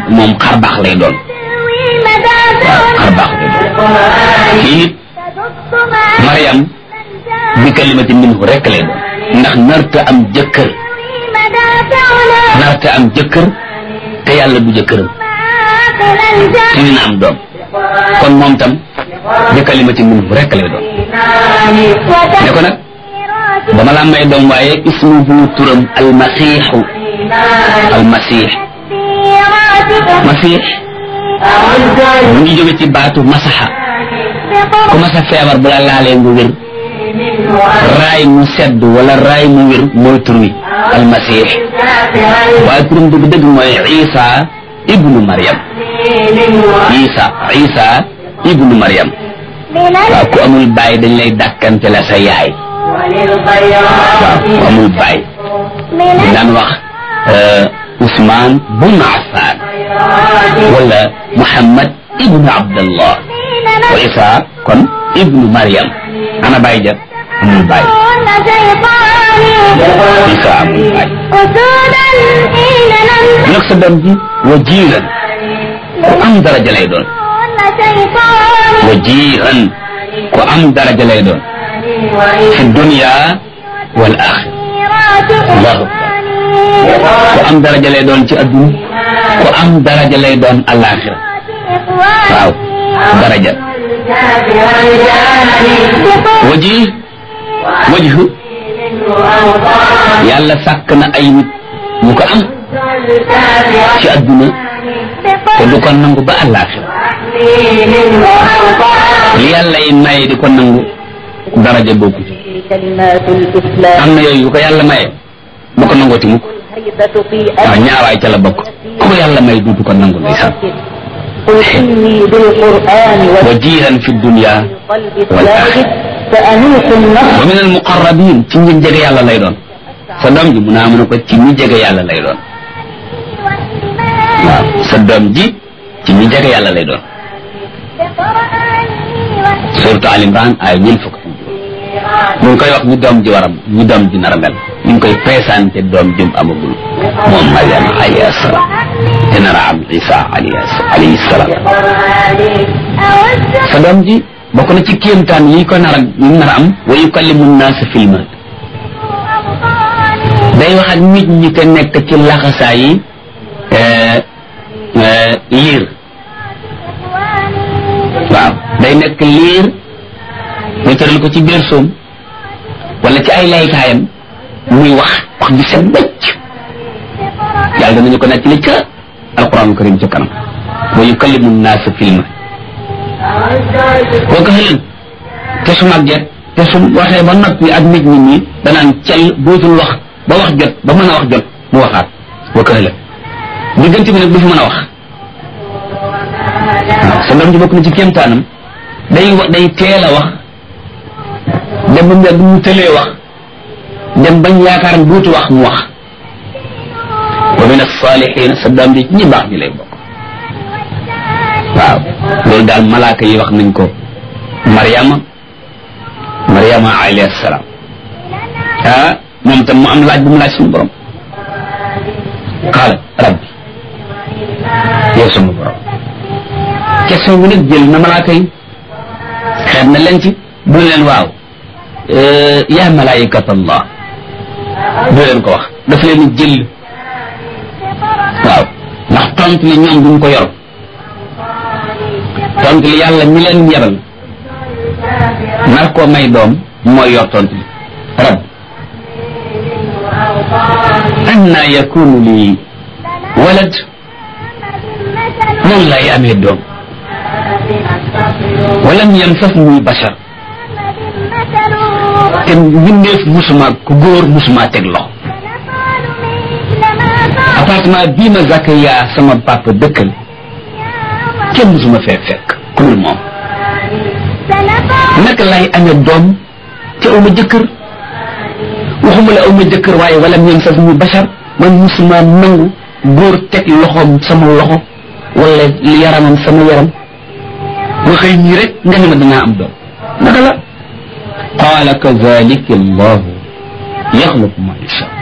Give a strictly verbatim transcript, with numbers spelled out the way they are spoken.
moom xar baax lay doon waaw xar baax lay doon kii Maryam bi kalimati minhu rek lay doon ndax narta am jëkkër narta am jëkkër te yàlla du jëkkëram te dina am doom kon moom tam bi kalimati minhu rek lay doon ne ko nag dama la may doom waaye ismuhu turam almasiixu almasiix masiix mu ngi jóge ci baatu masaxa ku masa feebar bu la laalee nga wér raay mu sedd wala raay mu wér mooy tur wi almasiix waaye turam dëgg dëgg mooy Isa ibnu Maryam Isa Isa ibnu Maryam waaw ku amul baay dañ lay dàkkante la sa yaay waaw ku amul baay daan wax Ousmane bun Affan wala Muhammad ibnu Abdallah wa Isa kon ibnu Maryam ana baay ja amul baay Isa amul baay nag sa doom ji wajiiran ku am daraja lay doon wajiiran ku am daraja lay doon fi dunya wal axira Allahu akbar ku am daraja lay doon ci adduna ku am daraja lay doon alaxira waaw daraja waji wajhu yàlla sàkk na ay nit ñu ko am ci adduna te du ko nangu ba alaxira li yàlla yi maye di ko nangu daraja bokku ci am na yooyu ko yàlla maye bu ko nangooti mukk waaw ñaawaay ca la bokk ku yàlla may duutu ko nangu ndeysaan wajihan fi dunya wal axira wa min al muqarrabin ci ñi jege yàlla lay doon sa doom ji mu naa mën a ko ci ñi jege yàlla lay doon waaw sa doom ji ci ñi jege yàlla lay doon surtout Al Imran ay ñeent fukk mu ngi koy wax ñu doom ji waram ñu doom ji nar a mel ñu ngi koy présenté doom jum amagul moom Maryam alayhi salaam te nar a am Isa alayhi salaam sa doom ji bokk na ci kéemtaan yi ko nar a yi nar a am wa yukallimu nnaasa fil mahd day wax ak nit ñi te nekk ci laxasaa yi liir waaw day nekk liir ñu tëral ko ci biir soom wala ci ay laykaayam muy wax wax ji set bëcc yàlla danañu ko nekk li ca alquran karim ca kanam wa yukallimu nnaasa fil mahd boo ko xëlin te su màggee te su waxee ba noppi ak nit ñi ñi danaan cel dootul wax ba wax jot ba mën a wax jot mu waxaat boo ko xëlin diggante bi nag du fi mën a wax waaw sa doom ji bokk na ci kéemtaanam day wax day teel a wax dem ba mu mu tëlee wax dem bañ yaakaar ne duutu wax mu wax wa min as-saalihiin sa doom ji ñi baax ñi lay bokk waaw loolu daal malaaka yi wax nañ ko Maryama Maryama alayhi salaam ah moom tam mu am laaj bu mu laaj suñu borom qaala rabbi yow suñu borom question bi nag jël na malaaka yi xeet na leen ci bu leen waaw yaa malaayikatallah du leen ko wax daf leen jël waaw ndax tontu li ñoom duñ ko yor tontu li yàlla mi leen yebal nar koo may doom mooy yor tontu li rab anna yakunu li walad noonu lay amee doom walam yamsasni bashar te mbindeef musuma ku góor musuma teg loxo appartement bii ma Zakariya sama papa dëkkal kenn musuma fee fekk ku dul moom naka lay amee doom te aw ma jëkkër waxuma la aw ma jëkkër waaye walam yamsasni bashar man musuma nangu góor teg loxoom sama loxo wala yaramam sama yaram ma xëy nii rek nga ne ma dangaa am doom naka la qaala kazaalika Allahu yaxluqu maa yashaa